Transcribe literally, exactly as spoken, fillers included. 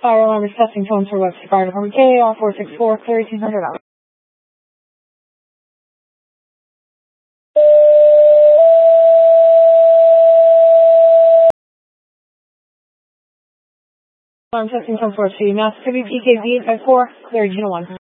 Fire alarm is testing tones for Webster Fire Department K R four six four, clear eighteen hundred out. Alarm testing tones for C Mass W P K V eight five four, clear Gina one.